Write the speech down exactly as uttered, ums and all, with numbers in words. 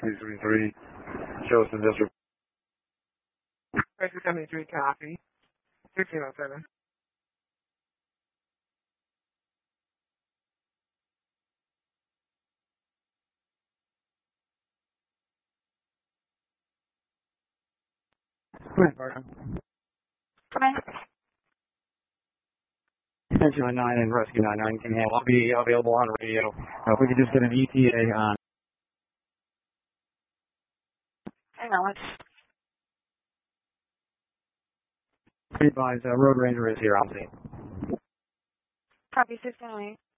three three three, Joseph District. Rescue seventy-three, copy. sixteen oh seven. Come in, Barton. Come in. Rescue nine and Rescue nine nine can handle. I'll be available on radio. Uh, if we could just get an E T A on. Hang on, let's... Advise, uh, Road Ranger is here, I'll see. Copy sixteen oh eight.